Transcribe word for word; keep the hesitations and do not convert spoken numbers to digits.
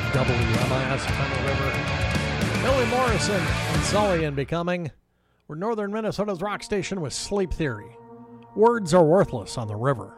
W M I S on the river. Billy Morrison and Sully and Becoming. We're Northern Minnesota's rock station with Sleep Theory. Words are worthless on the river.